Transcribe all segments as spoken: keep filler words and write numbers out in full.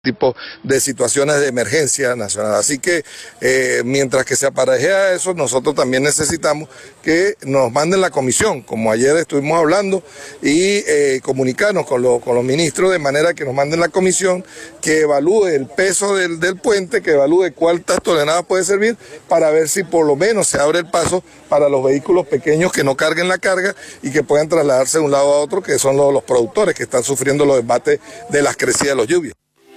tipo de situaciones de emergencia nacional. Así que eh, mientras que se aparejea eso, nosotros también necesitamos que nos manden la comisión, como ayer estuvimos hablando, y eh, comunicarnos con, lo, con los ministros de manera que nos manden la comisión, que evalúe el peso del, del puente, que evalúe cuántas toneladas puede servir, para ver si por lo menos se abre el paso para los vehículos pequeños que no carguen la carga y que puedan trasladarse de un lado a otro, que son los, los productores que están sufriendo los embates de las crecidas de los lluvias.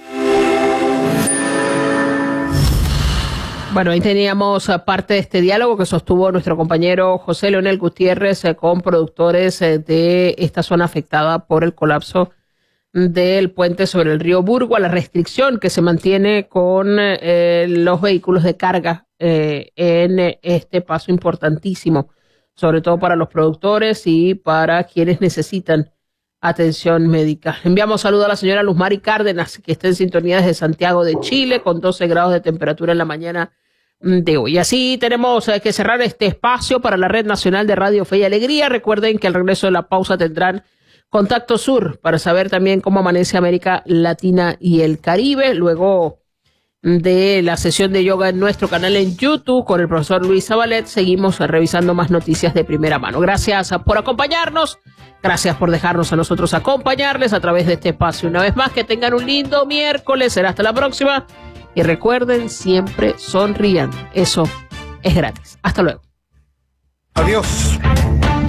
Bueno, ahí teníamos parte de este diálogo que sostuvo nuestro compañero José Leonel Gutiérrez eh, con productores eh, de esta zona afectada por el colapso del puente sobre el río Burgua, la restricción que se mantiene con eh, los vehículos de carga eh, en este paso importantísimo, sobre todo para los productores y para quienes necesitan atención médica. Enviamos saludo a la señora Luz Mari Cárdenas, que está en sintonía desde Santiago de Chile, con doce grados de temperatura en la mañana de hoy. Así tenemos que cerrar este espacio para la Red Nacional de Radio Fe y Alegría. Recuerden que al regreso de la pausa tendrán Contacto Sur para saber también cómo amanece América Latina y el Caribe. Luego de la sesión de yoga en nuestro canal en YouTube con el profesor Luis Zabalet, seguimos revisando más noticias de primera mano. Gracias por acompañarnos. Gracias por dejarnos a nosotros acompañarles a través de este espacio. Una vez más, que tengan un lindo miércoles. Será hasta la próxima. Y recuerden, siempre sonrían. Eso es gratis. Hasta luego. Adiós.